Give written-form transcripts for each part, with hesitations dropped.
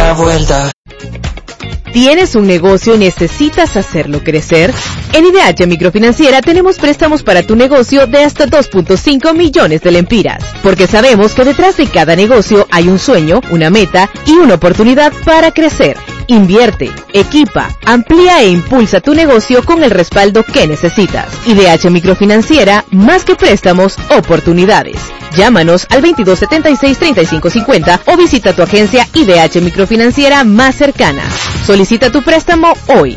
la vuelta. ¿Tienes un negocio y necesitas hacerlo crecer? En IDH Microfinanciera tenemos préstamos para tu negocio de hasta 2.5 millones de lempiras, porque sabemos que detrás de cada negocio hay un sueño, una meta y una oportunidad para crecer. Invierte, equipa, amplía e impulsa tu negocio con el respaldo que necesitas. IDH Microfinanciera, más que préstamos, oportunidades. Llámanos al 2276-3550 o visita tu agencia IDH Microfinanciera más cercana. Solicita tu préstamo hoy.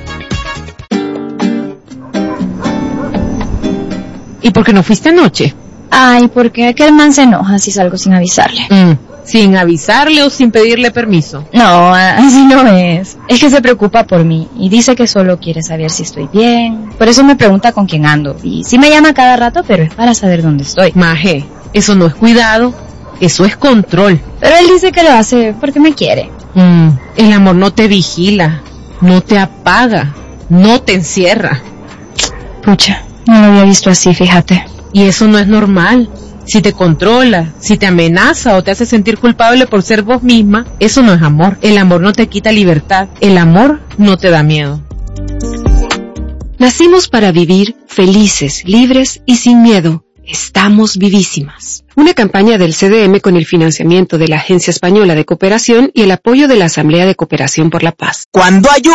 ¿Y por qué no fuiste anoche? Ay, porque aquel man se enoja si salgo sin avisarle. ¿Sin avisarle o sin pedirle permiso? No, así no es. Es que se preocupa por mí y dice que solo quiere saber si estoy bien. Por eso me pregunta con quién ando. Y sí me llama cada rato, pero es para saber dónde estoy. Maje, eso no es cuidado, eso es control. Pero él dice que lo hace porque me quiere. El amor no te vigila, no te apaga, no te encierra. Pucha, no lo había visto así, fíjate. Y eso no es normal. Si te controla, si te amenaza o te hace sentir culpable por ser vos misma, eso no es amor. El amor no te quita libertad, el amor no te da miedo. Nacimos para vivir felices, libres y sin miedo. Estamos vivísimas. Una campaña del CDM con el financiamiento de la Agencia Española de Cooperación y el apoyo de la Asamblea de Cooperación por la Paz. Cuando hay